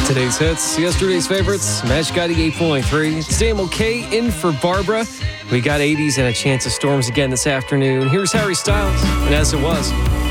Today's hits, yesterday's favorites, Match got 8.3. It's Damo K in for Barbara. We got 80s and a chance of storms again this afternoon. Here's Harry Styles, and As It Was.